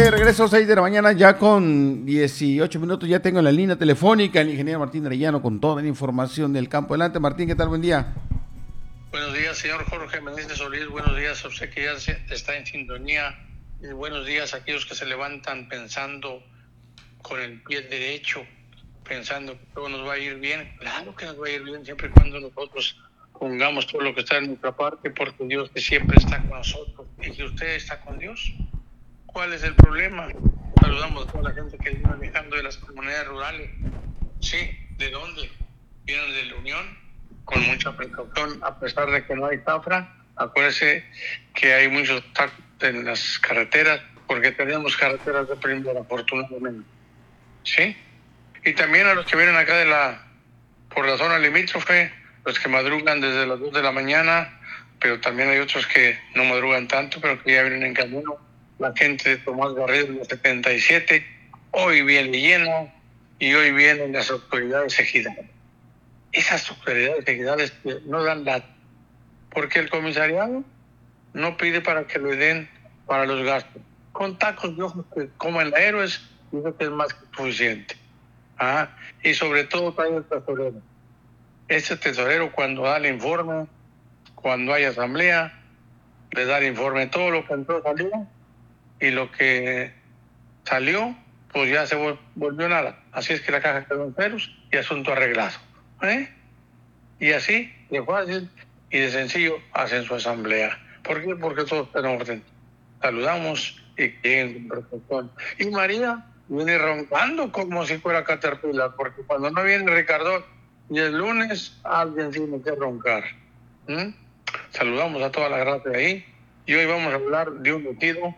de regreso, 6 de la mañana, ya con 18 minutos, ya tengo en la línea telefónica el ingeniero Martín Arellano con toda la información del campo. Adelante, Martín, ¿qué tal? Buen día. Buenos días, señor Jorge Menéndez Solís. Buenos días a usted que ya está en sintonía. Y buenos días a aquellos que se levantan pensando con el pie derecho, pensando que todo nos va a ir bien. Claro que nos va a ir bien siempre y cuando nosotros pongamos todo lo que está en nuestra parte, porque Dios que siempre está con nosotros y que usted está con Dios. ¿Cuál es el problema? Saludamos a toda la gente que viene viajando de las comunidades rurales. Sí, ¿de dónde? Vienen de la Unión, con mucha precaución, a pesar de que no hay zafra. Acuérdese que hay muchos tacos en las carreteras, porque tenemos carreteras de primera, afortunadamente. ¿Sí? Y también a los que vienen acá por la zona limítrofe, los que madrugan desde las 2 de la mañana, pero también hay otros que no madrugan tanto, pero que ya vienen en camino. La gente de Tomás Garrido, la 77, hoy viene lleno, y hoy vienen las autoridades ejidales. Esas autoridades ejidales que no dan lata, porque el comisariado no pide para que le den para los gastos. Con tacos de ojos que comen héroes, dice que es más que suficiente. Y sobre todo trae el tesorero. Ese tesorero, cuando da el informe, cuando hay asamblea, le da el informe de todo lo que entró, salió, y lo que salió, pues ya se volvió nada. Así es que la caja quedó en ceros y asunto arreglado. Y así, de fácil y de sencillo, hacen su asamblea. ¿Por qué? Porque todo está en orden. Saludamos y lleguen con protección. Y María viene roncando como si fuera Caterpillar, porque cuando no viene Ricardo y el lunes, alguien tiene que roncar. Saludamos a toda la gracia ahí. Y hoy vamos a hablar de un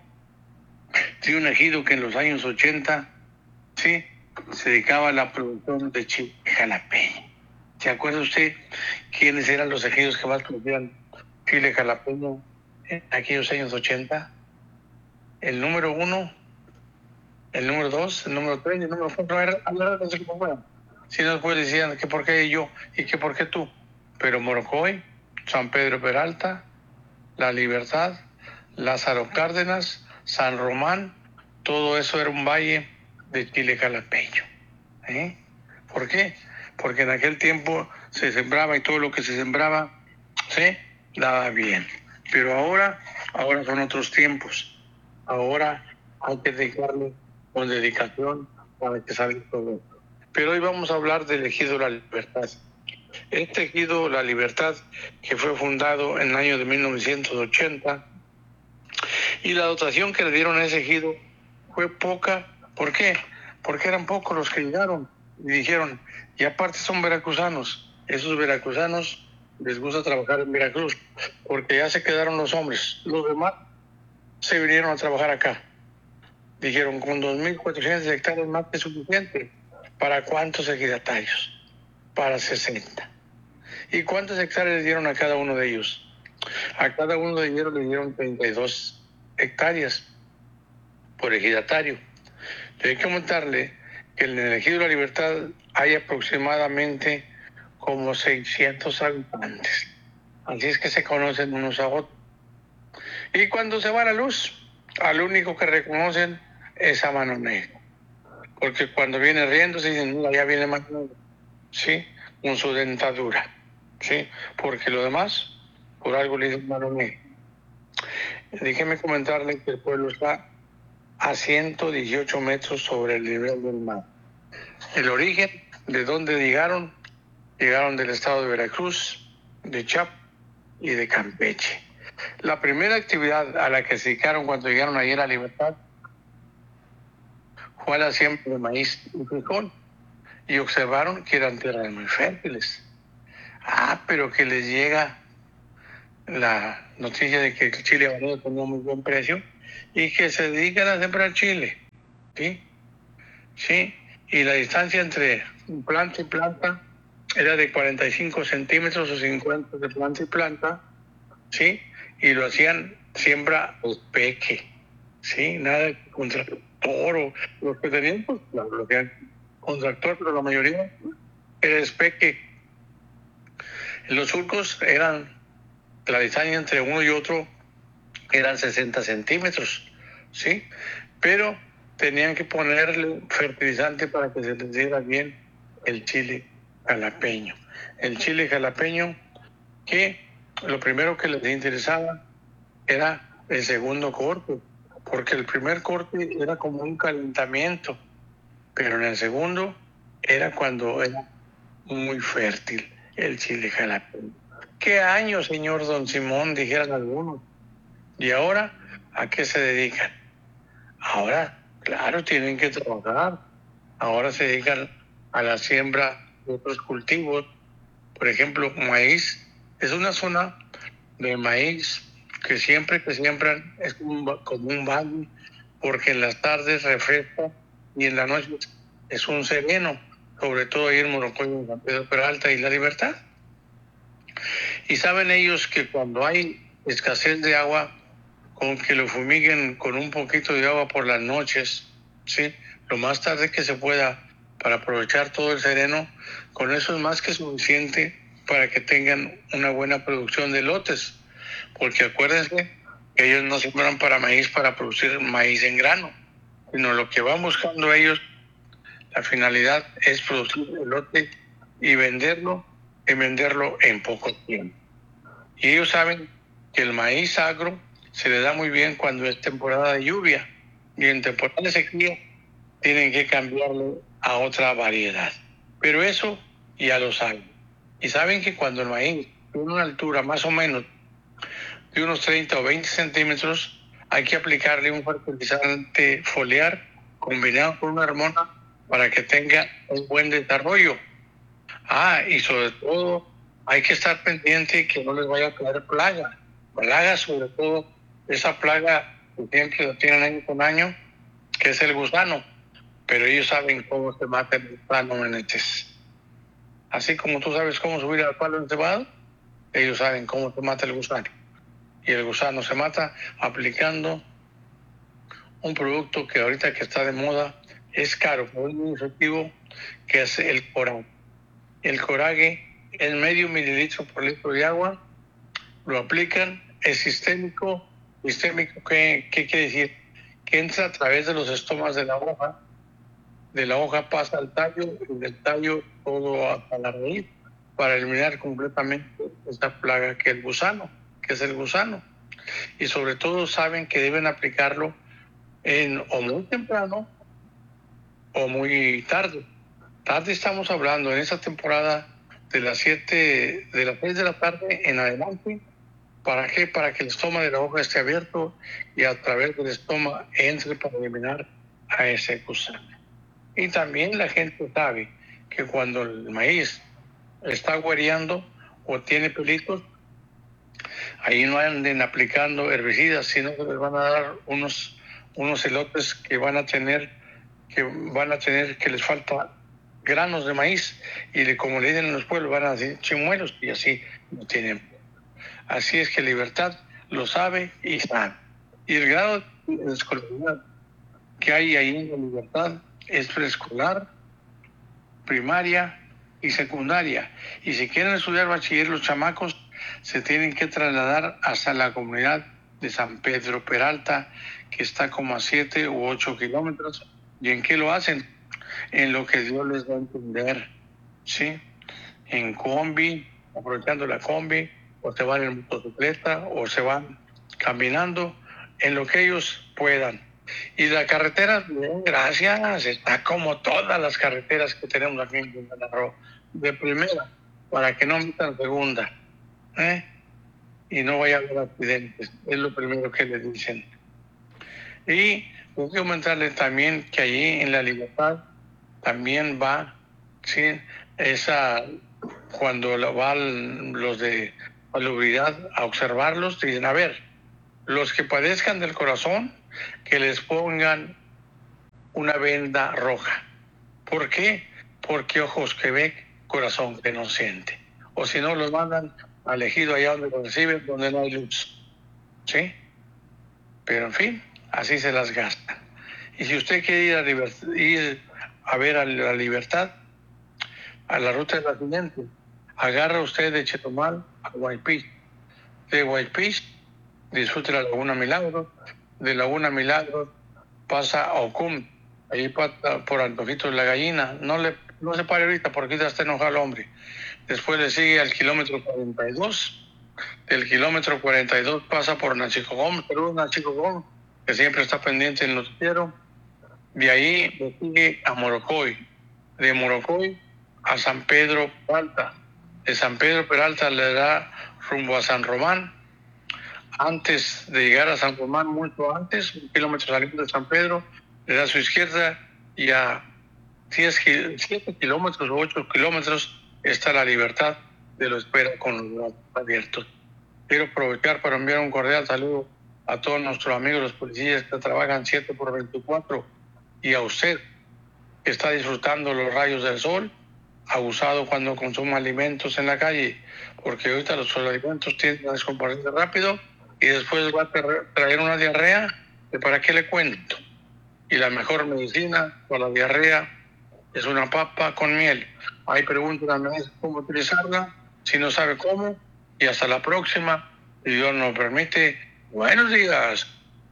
ejido que en los años 80, sí, se dedicaba a la producción de chile jalapeño. ¿Se acuerda usted quiénes eran los ejidos que más producían chile jalapeño en aquellos años 80? El número 1, el número 2, el número 3 y el número 4. No sé cómo fueran. Si no, pues decían que por qué yo y que por qué tú. Pero Morcoy, San Pedro Peralta, La Libertad, Lázaro Cárdenas, San Román, todo eso era un valle de chile jalapeño. ¿Por qué? Porque en aquel tiempo se sembraba y todo lo que se sembraba se daba bien. Pero ahora son otros tiempos. Ahora hay que dedicarle con dedicación para que salga todo esto. Pero hoy vamos a hablar del ejido La Libertad. Este ejido La Libertad, que fue fundado en el año de 1980, y la dotación que le dieron a ese ejido fue poca. ¿Por qué? Porque eran pocos los que llegaron y dijeron, y aparte son veracruzanos. Esos veracruzanos les gusta trabajar en Veracruz, porque ya se quedaron los hombres. Los demás se vinieron a trabajar acá. Dijeron, con 2.400 hectáreas más que suficiente. ¿Para cuántos ejidatarios? Para 60. ¿Y cuántos hectáreas le dieron a cada uno de ellos? A cada uno de ellos le dieron 32 hectáreas por ejidatario. Hay que comentarle que en el ejido de La Libertad hay aproximadamente como 600 habitantes. Así es que se conocen unos a otros. Y cuando se va la luz, al único que reconocen es a Mano Negra. Porque cuando viene riendo, se dicen, mira, ya viene Mano Negra. ¿Sí? Con su dentadura. ¿Sí? Porque lo demás, por algo le dicen Mano Negra. Déjeme comentarle que el pueblo está a 118 metros sobre el nivel del mar. El origen de dónde llegaron del estado de Veracruz, de Chiapas y de Campeche. La primera actividad a la que se dedicaron cuando llegaron allí a La Libertad fue la siembra de maíz y frijol, y observaron que eran tierras muy fértiles. Pero que les llega la noticia de que el chile habanero tenía muy buen precio y que se dedican a sembrar chile. ¿Sí? Y la distancia entre planta y planta era de 45 centímetros o 50 de planta y planta, ¿sí? Y lo hacían siembra peque, ¿sí? Nada con tractor, o los que tenían, pues lo hacían con tractor, pero la mayoría era espeque. Los surcos eran, la distancia entre uno y otro eran 60 centímetros, ¿sí? Pero tenían que ponerle fertilizante para que se les diera bien el chile jalapeño. El chile jalapeño que lo primero que les interesaba era el segundo corte, porque el primer corte era como un calentamiento, pero en el segundo era cuando era muy fértil el chile jalapeño. ¿Qué año, señor Don Simón? Dijeran algunos. ¿Y ahora a qué se dedican? Ahora, claro, tienen que trabajar. Ahora se dedican a la siembra de otros cultivos. Por ejemplo, maíz. Es una zona de maíz que siempre que siembran es como un valle, porque en las tardes refresca y en la noche es un sereno, sobre todo ahí en Morocoyo, en San Pedro Peralta y La Libertad. Y saben ellos que cuando hay escasez de agua, con que lo fumiguen con un poquito de agua por las noches, ¿sí? Lo más tarde que se pueda para aprovechar todo el sereno, con eso es más que suficiente para que tengan una buena producción de lotes. Porque acuérdense que ellos no siembran para maíz para producir maíz en grano, sino lo que van buscando ellos, la finalidad es producir el lote y venderlo en poco tiempo. Y ellos saben que el maíz agro se le da muy bien cuando es temporada de lluvia, y en temporada de sequía tienen que cambiarlo a otra variedad. Pero eso ya lo saben. Y saben que cuando el maíz tiene una altura más o menos de unos 30 o 20 centímetros, hay que aplicarle un fertilizante foliar combinado con una hormona para que tenga un buen desarrollo. Y sobre todo hay que estar pendiente que no les vaya a caer plaga. Plaga, sobre todo esa plaga que siempre lo tienen año con año, que es el gusano. Pero ellos saben cómo se mata el gusano, Menetes. Así como tú sabes cómo subir al palo encebado, ellos saben cómo se mata el gusano. Y el gusano se mata aplicando un producto que ahorita que está de moda es caro, pero es muy efectivo, que es el coraje. El coraje es medio mililitro por litro de agua, lo aplican, es sistémico. ¿Sistémico qué quiere decir? Que entra a través de los estomas de la hoja pasa al tallo, y del tallo todo hasta la raíz, para eliminar completamente esta plaga que es el gusano. Y sobre todo saben que deben aplicarlo o muy temprano o muy tarde. Tarde estamos hablando en esa temporada de las 6 de la tarde en adelante. ¿Para qué? Para que el estoma de la hoja esté abierto y a través del estoma entre para eliminar a ese gusano. Y también la gente sabe que cuando el maíz está guareando o tiene pelitos, ahí no anden aplicando herbicidas, sino que les van a dar unos elotes que van a tener que les falta granos de maíz, y como le dicen en los pueblos, van a decir chimuelos, y así no tienen. Así es que Libertad lo sabe y sabe. Y el grado de escolaridad que hay ahí en la Libertad es preescolar, primaria y secundaria. Y si quieren estudiar bachiller, los chamacos se tienen que trasladar hasta la comunidad de San Pedro Peralta, que está como a 7 u 8 kilómetros. ¿Y en qué lo hacen? En lo que Dios les va a entender, ¿sí? En combi, aprovechando la combi, o se van en motocicleta, o se van caminando, en lo que ellos puedan. Y la carretera, bien, gracias, está como todas las carreteras que tenemos aquí en Quintana Roo, de primera, para que no metan segunda, y no vaya a haber accidentes, es lo primero que les dicen. Y tengo que comentarles también que allí en La Libertad también va, ¿sí? Cuando van los de salubridad a observarlos, dicen, a ver, los que padezcan del corazón, que les pongan una venda roja. ¿Por qué? Porque ojos que ven, corazón que no siente. O si no, los mandan al ejido allá donde lo reciben, donde no hay luz. ¿Sí? Pero en fin, así se las gastan. Y si usted quiere ir a ver a la Libertad, a la ruta de la siguiente, agarra usted de Chetumal a Guaypich. De Guaypich, disfrute la Laguna Milagro, de Laguna Milagros, pasa a Ocum, ahí pasa por Antojitos de la Gallina. No se pare ahorita porque ya está enojado el hombre. Después le sigue al kilómetro 42. Del kilómetro 42 pasa por Nachicogón, Perú, Nachicogón, que siempre está pendiente en el noticiero. De ahí le sigue a Morocoy. De Morocoy a San Pedro Peralta. De San Pedro Peralta le da rumbo a San Román. Antes de llegar a San Román, mucho antes, 1 kilómetro saliendo de San Pedro, le da a su izquierda y a 7 kilómetros o 8 kilómetros está La Libertad, de lo espera con los brazos abiertos. Quiero aprovechar para enviar un cordial saludo a todos nuestros amigos los policías que trabajan 7x24 y a usted que está disfrutando los rayos del sol, abusado cuando consuma alimentos en la calle, porque ahorita los alimentos tienden a descomponerse rápido y después va a traer una diarrea, que para qué le cuento. Y la mejor medicina para la diarrea es una papa con miel. Ahí pregúntame cómo utilizarla, si no sabe cómo, y hasta la próxima, si Dios nos permite. Buenos días.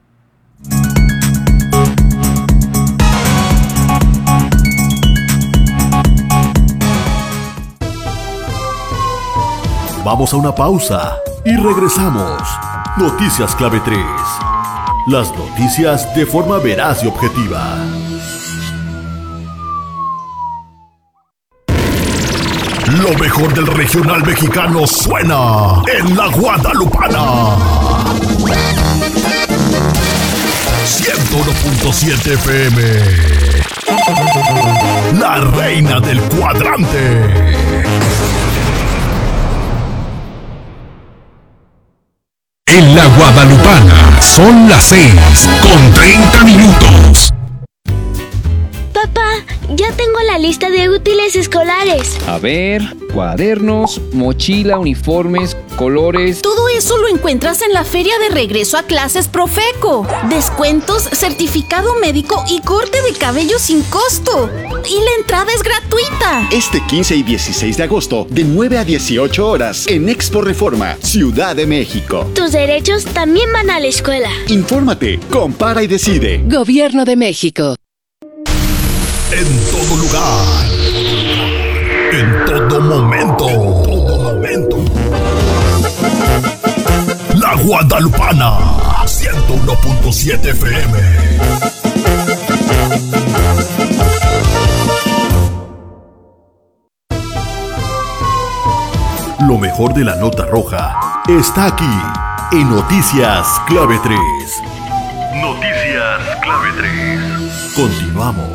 Vamos a una pausa y regresamos. Noticias Clave 3. Las noticias de forma veraz y objetiva. Lo mejor del regional mexicano suena en La Guadalupana. 101.7 FM. La reina del cuadrante. En La Guadalupana son las 6:30. Papá, ya tengo la lista de útiles escolares. A ver, cuadernos, mochila, uniformes, colores. Todo eso lo encuentras en la Feria de Regreso a Clases Profeco. Descuentos, certificado médico y corte de cabello sin costo. Y la entrada es gratuita. Este 15 y 16 de agosto, de 9 a 18 horas, en Expo Reforma, Ciudad de México. Tus derechos también van a la escuela. Infórmate, compara y decide. Gobierno de México. En todo lugar. En todo momento. La Guadalupana. 101.7 FM. Lo mejor de la nota roja está aquí en Noticias Clave 3. Noticias Clave 3. Continuamos.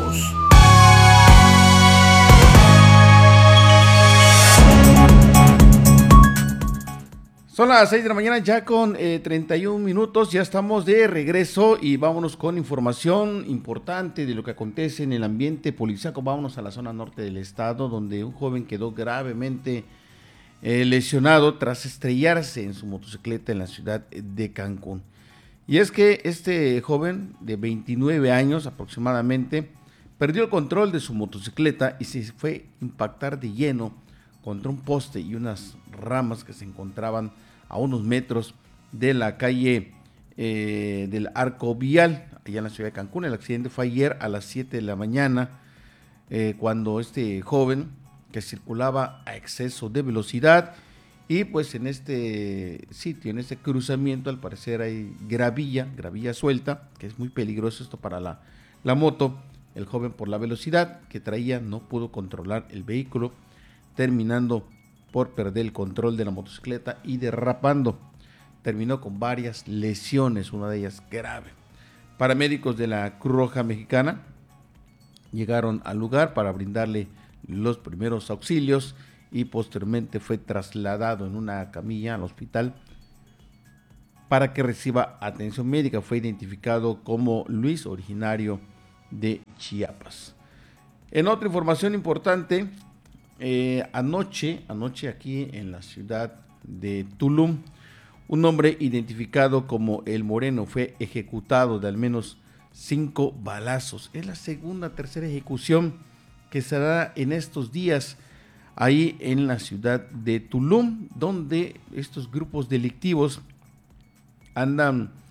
Son las 6 de la mañana ya con 31 minutos, ya estamos de regreso y vámonos con información importante de lo que acontece en el ambiente policíaco. Vámonos a la zona norte del estado, donde un joven quedó gravemente lesionado tras estrellarse en su motocicleta en la ciudad de Cancún. Y es que este joven de 29 años aproximadamente perdió el control de su motocicleta y se fue a impactar de lleno contra un poste y unas ramas que se encontraban a unos metros de la calle del Arco Vial, allá en la ciudad de Cancún. El accidente fue ayer a las 7 de la mañana, cuando este joven, que circulaba a exceso de velocidad, y pues en este sitio, en este cruzamiento, al parecer hay gravilla suelta, que es muy peligroso esto para la moto. El joven, por la velocidad que traía, no pudo controlar el vehículo, terminando por perder el control de la motocicleta y derrapando. Terminó con varias lesiones, una de ellas grave. Paramédicos de la Cruz Roja Mexicana llegaron al lugar para brindarle los primeros auxilios y posteriormente fue trasladado en una camilla al hospital para que reciba atención médica. Fue identificado como Luis, originario de Chiapas. En otra información importante, anoche aquí en la ciudad de Tulum, un hombre identificado como El Moreno fue ejecutado de al menos 5 balazos. Es la tercera ejecución que se da en estos días ahí en la ciudad de Tulum, donde estos grupos delictivos andan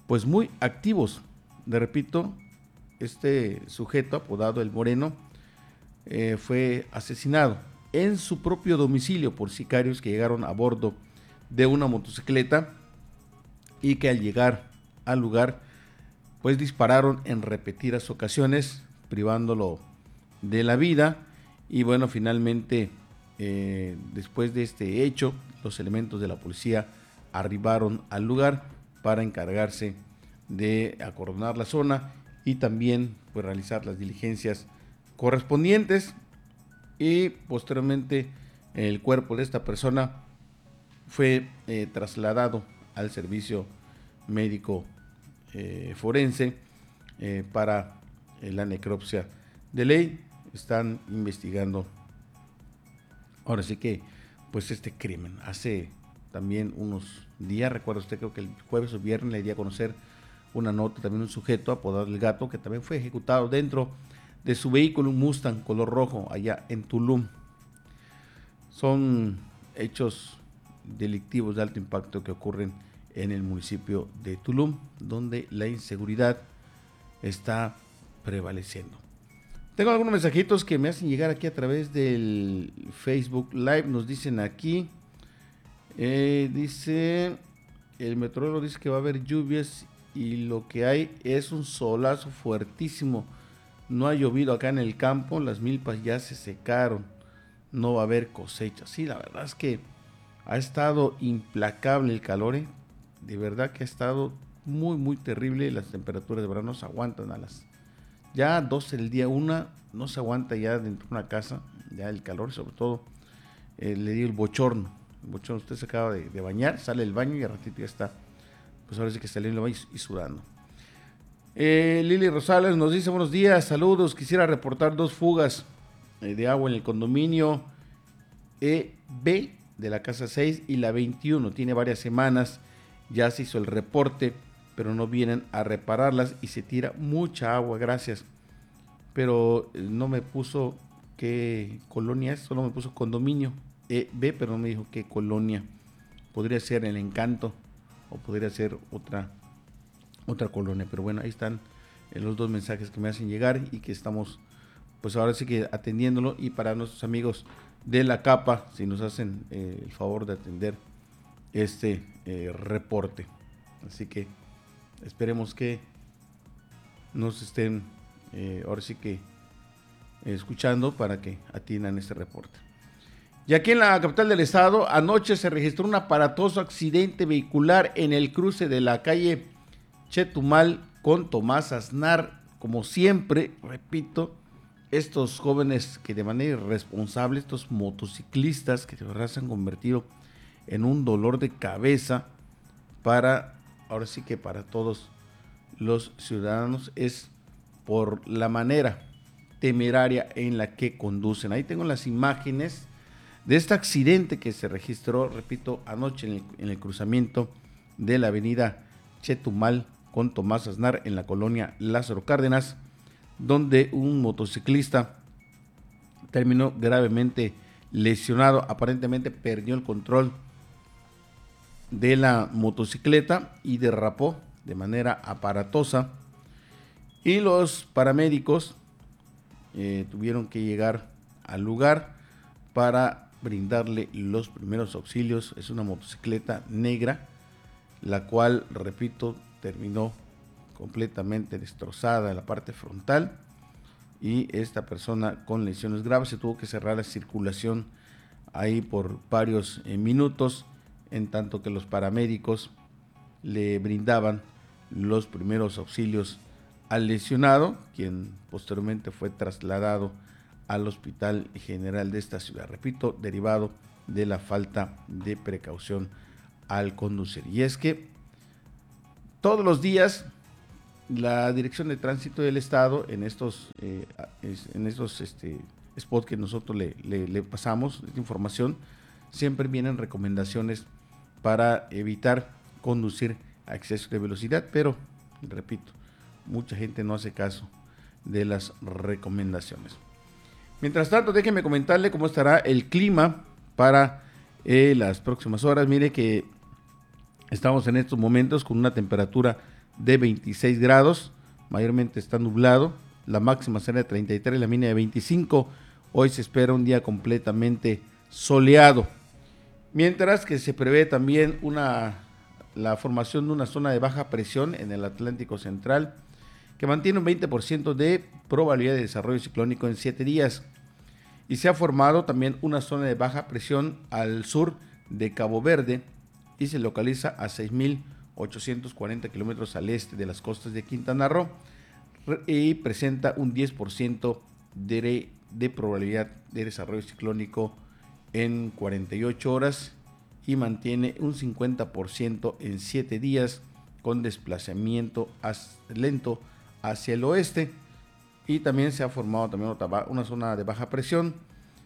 pues muy activos. Le repito, este sujeto apodado El Moreno fue asesinado en su propio domicilio por sicarios que llegaron a bordo de una motocicleta y que al llegar al lugar pues dispararon en repetidas ocasiones, privándolo de la vida. Y bueno, finalmente después de este hecho, los elementos de la policía arribaron al lugar para encargarse de acordonar la zona y también pues realizar las diligencias correspondientes. Y posteriormente el cuerpo de esta persona fue trasladado al servicio médico forense para la necropsia de ley. Están investigando ahora sí que pues este crimen. Hace también unos días, recuerda usted, creo que el jueves o viernes le di a conocer una nota, también un sujeto apodado El Gato, que también fue ejecutado dentro de su vehículo, un Mustang color rojo, allá en Tulum. Son hechos delictivos de alto impacto que ocurren en el municipio de Tulum, donde la inseguridad está prevaleciendo. Tengo algunos mensajitos que me hacen llegar aquí a través del Facebook Live. Nos dicen aquí, dice, el meteorólogo dice que va a haber lluvias y lo que hay es un solazo fuertísimo. No ha llovido acá en el campo, las milpas ya se secaron, no va a haber cosecha. Sí, la verdad es que ha estado implacable el calor, de verdad que ha estado muy, muy terrible. Las temperaturas de verano no se aguantan a las ya 12 del día, no se aguanta ya dentro de una casa, ya el calor, sobre todo, le dio el bochorno. Usted se acaba de bañar, sale del baño y al ratito ya está, pues ahora sí que saliendo del baño y sudando. Lili Rosales nos dice, buenos días, saludos, quisiera reportar 2 fugas de agua en el condominio B de la casa 6 y la 21, tiene varias semanas, ya se hizo el reporte, pero no vienen a repararlas y se tira mucha agua, gracias. Pero no me puso qué colonia es, solo me puso condominio B, pero no me dijo qué colonia. Podría ser El Encanto o podría ser otra colonia, pero bueno, ahí están los 2 mensajes que me hacen llegar y que estamos pues ahora sí que atendiéndolo. Y para nuestros amigos de la CAPA, si nos hacen el favor de atender este reporte, así que esperemos que nos estén ahora sí que escuchando para que atiendan este reporte. Y aquí en la capital del estado, anoche se registró un aparatoso accidente vehicular en el cruce de la calle Chetumal con Tomás Aznar. Como siempre, repito, estos jóvenes que de manera irresponsable, estos motociclistas que de verdad se han convertido en un dolor de cabeza para, ahora sí que para todos los ciudadanos, es por la manera temeraria en la que conducen. Ahí tengo las imágenes de este accidente que se registró, repito, anoche en el cruzamiento de la avenida Chetumal con Tomás Aznar en la colonia Lázaro Cárdenas, donde un motociclista terminó gravemente lesionado, aparentemente perdió el control de la motocicleta y derrapó de manera aparatosa, y los paramédicos tuvieron que llegar al lugar para brindarle los primeros auxilios. Es una motocicleta negra, la cual, repito, terminó completamente destrozada en la parte frontal, y esta persona con lesiones graves. Se tuvo que cerrar la circulación ahí por varios minutos, en tanto que los paramédicos le brindaban los primeros auxilios al lesionado, quien posteriormente fue trasladado al Hospital General de esta ciudad, repito, derivado de la falta de precaución al conducir. Y es que todos los días la Dirección de Tránsito del Estado, en estos spots que nosotros le pasamos, esta información, siempre vienen recomendaciones para evitar conducir a exceso de velocidad, pero, repito, mucha gente no hace caso de las recomendaciones. Mientras tanto, déjenme comentarle cómo estará el clima para las próximas horas. Mire que estamos en estos momentos con una temperatura de 26 grados, mayormente está nublado, la máxima será de 33, la mínima de 25, hoy se espera un día completamente soleado, mientras que se prevé también la formación de una zona de baja presión en el Atlántico Central, que mantiene un 20% de probabilidad de desarrollo ciclónico en 7 días, y se ha formado también una zona de baja presión al sur de Cabo Verde, y se localiza a 6.840 kilómetros al este de las costas de Quintana Roo, y presenta un 10% de probabilidad de desarrollo ciclónico en 48 horas y mantiene un 50% en 7 días con desplazamiento lento hacia el oeste, y también se ha formado también una zona de baja presión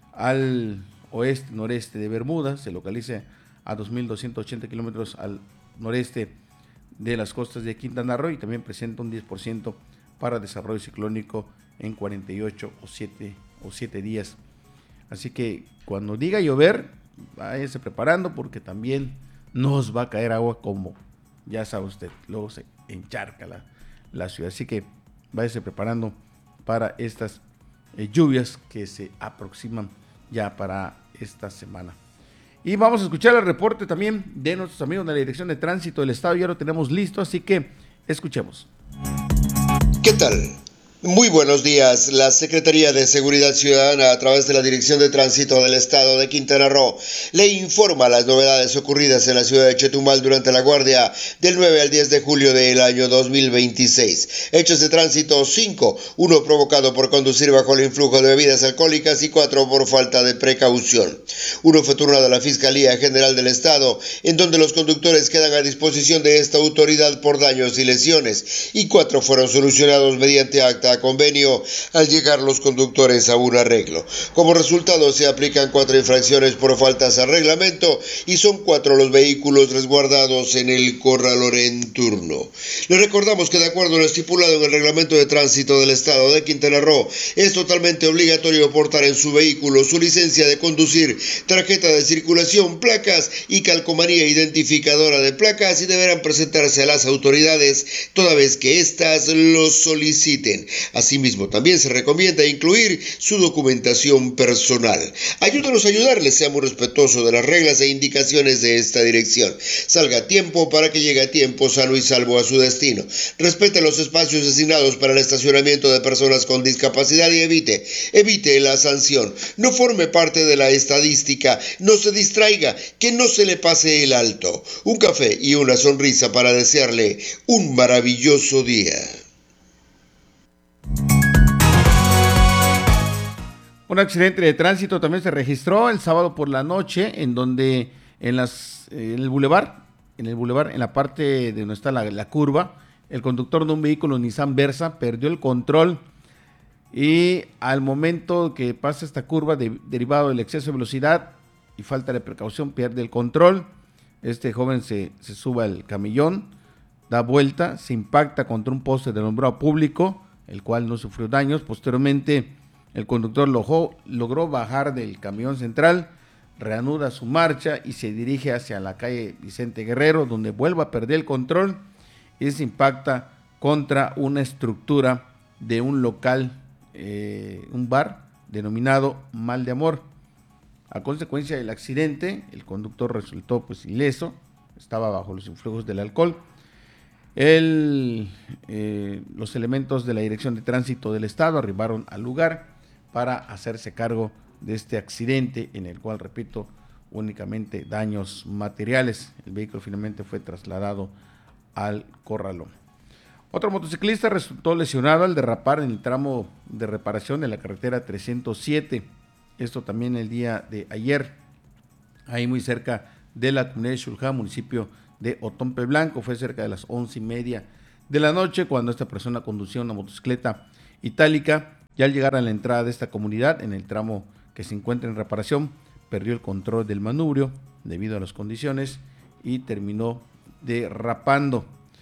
al oeste noreste de Bermuda, se localiza a 2.280 kilómetros al noreste de las costas de Quintana Roo y también presenta un 10% para desarrollo ciclónico en 48 o 7 días. Así que cuando diga llover, váyase preparando porque también nos va a caer agua, como ya sabe usted, luego se encharca la ciudad. Así que váyase preparando para estas lluvias que se aproximan ya para esta semana. Y vamos a escuchar el reporte también de nuestros amigos de la Dirección de Tránsito del Estado. Ya lo tenemos listo, así que escuchemos. ¿Qué tal? Muy buenos días. La Secretaría de Seguridad Ciudadana, a través de la Dirección de Tránsito del Estado de Quintana Roo, le informa las novedades ocurridas en la ciudad de Chetumal durante la guardia del 9 al 10 de julio del año 2026. Hechos de tránsito 5, 1 provocado por conducir bajo el influjo de bebidas alcohólicas y 4 por falta de precaución. 1 fue turnado a la Fiscalía General del Estado, en donde los conductores quedan a disposición de esta autoridad por daños y lesiones, y 4 fueron solucionados mediante acta a convenio al llegar los conductores a un arreglo. Como resultado, se aplican 4 infracciones por faltas al reglamento y son 4 los vehículos resguardados en el corralón en turno. Le recordamos que de acuerdo a lo estipulado en el reglamento de tránsito del Estado de Quintana Roo, es totalmente obligatorio portar en su vehículo su licencia de conducir, tarjeta de circulación, placas y calcomanía identificadora de placas, y deberán presentarse a las autoridades toda vez que éstas lo soliciten. Asimismo, también se recomienda incluir su documentación personal. Ayúdanos a ayudarles, seamos respetuosos de las reglas e indicaciones de esta dirección. Salga a tiempo para que llegue a tiempo sano y salvo a su destino. Respete los espacios designados para el estacionamiento de personas con discapacidad y evite la sanción. No forme parte de la estadística, no se distraiga, que no se le pase el alto. Un café y una sonrisa para desearle un maravilloso día. Un accidente de tránsito también se registró el sábado por la noche, en donde en el bulevar, en la parte de donde está la curva, el conductor de un vehículo Nissan Versa perdió el control y al momento que pasa esta curva derivado del exceso de velocidad y falta de precaución, pierde el control. Este joven se sube al camellón, da vuelta, se impacta contra un poste del alumbrado público, el cual no sufrió daños. Posteriormente, el conductor logró bajar del camión central, reanuda su marcha y se dirige hacia la calle Vicente Guerrero, donde vuelve a perder el control y se impacta contra una estructura de un local, un bar denominado Mal de Amor. A consecuencia del accidente, el conductor resultó ileso, estaba bajo los influjos del alcohol. Los elementos de la Dirección de Tránsito del Estado arribaron al lugar para hacerse cargo de este accidente, en el cual, repito, únicamente daños materiales. El vehículo finalmente fue trasladado al corralón. Otro motociclista resultó lesionado al derrapar en el tramo de reparación de la carretera 307. Esto también el día de ayer, ahí muy cerca de la comunidad de Xulxá, municipio de Otompe Blanco. Fue cerca de las 11:30 de la noche cuando esta persona conducía una motocicleta itálica, y al llegar a la entrada de esta comunidad, en el tramo que se encuentra en reparación, perdió el control del manubrio debido a las condiciones y terminó derrapando.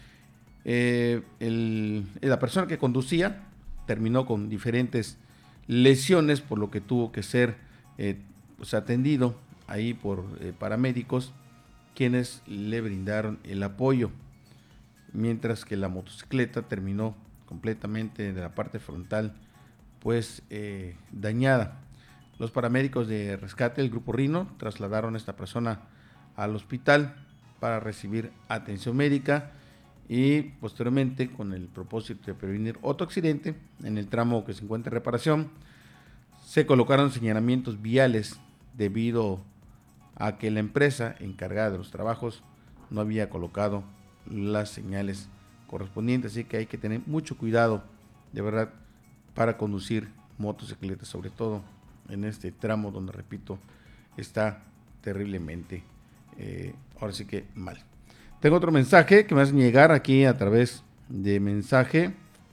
La persona que conducía terminó con diferentes lesiones, por lo que tuvo que ser atendido ahí por paramédicos, quienes le brindaron el apoyo. mientras que la motocicleta terminó completamente de la parte frontal pues dañada. Los paramédicos de rescate del Grupo Rino trasladaron a esta persona al hospital para recibir atención médica y posteriormente, con el propósito de prevenir otro accidente en el tramo que se encuentra en reparación, se colocaron señalamientos viales debido a que la empresa encargada de los trabajos no había colocado las señales correspondientes, así que hay que tener mucho cuidado de verdad para conducir motocicletas, sobre todo en este tramo donde, repito, está terriblemente ahora sí que mal. Tengo otro mensaje que me hacen llegar aquí a través de mensaje.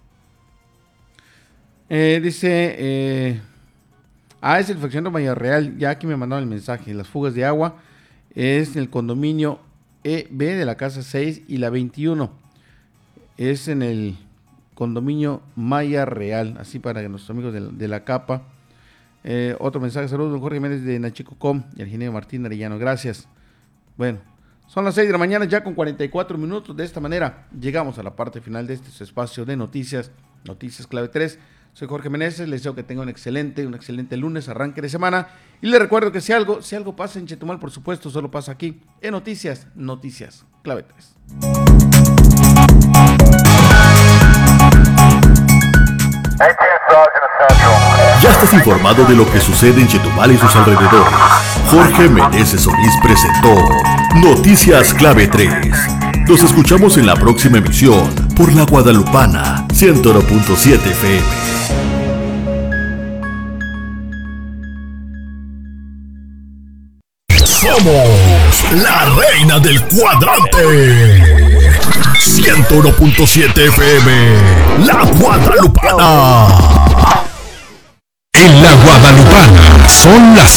Dice es el fraccionamiento Valle Real. Ya aquí me mandaron el mensaje. Las fugas de agua es en el condominio EB de la casa 6 y la 21. Es en el condominio Maya Real, así para nuestros amigos de la capa. Otro mensaje, saludos, don Jorge Méndez de Nachicocom y el ingeniero Martín Arellano, gracias. Bueno, son las 6 de la mañana ya con 44 minutos. De esta manera llegamos a la parte final de este espacio de noticias, Noticias Clave 3. Soy Jorge Meneses, les deseo que tengan un excelente lunes, arranque de semana. Y les recuerdo que si algo pasa en Chetumal, por supuesto, solo pasa aquí en Noticias Clave 3. Ya estás informado de lo que sucede en Chetumal y sus alrededores. Jorge Meneses Solís presentó Noticias Clave 3. Nos escuchamos en la próxima emisión por La Guadalupana 101.7 FM. Somos la reina del cuadrante. 101.7 FM, La Guadalupana. En La Guadalupana son las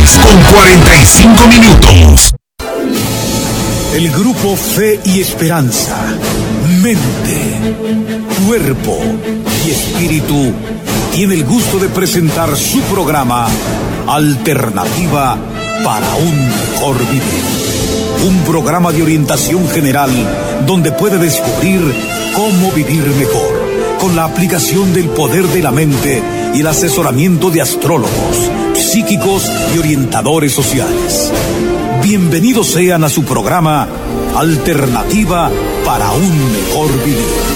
6:45. El grupo Fe y Esperanza, Mente, Cuerpo y Espíritu tiene el gusto de presentar su programa Alternativa para un Mejor Vivir. Un programa de orientación general donde puede descubrir cómo vivir mejor, con la aplicación del poder de la mente y el asesoramiento de astrólogos, psíquicos y orientadores sociales. Bienvenidos sean a su programa Alternativa para un Mejor Vivir.